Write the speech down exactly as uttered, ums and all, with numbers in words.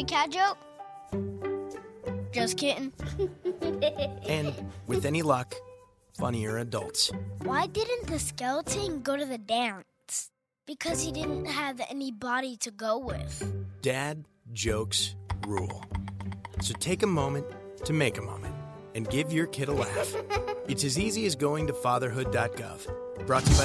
Happy cat joke? Just kidding. And with any luck, funnier adults. Why didn't the skeleton go to the dance? Because he didn't have any body to go with. Dad jokes rule. So take a moment to make a moment and give your kid a laugh. It's as easy as going to fatherhood dot gov. Brought to you by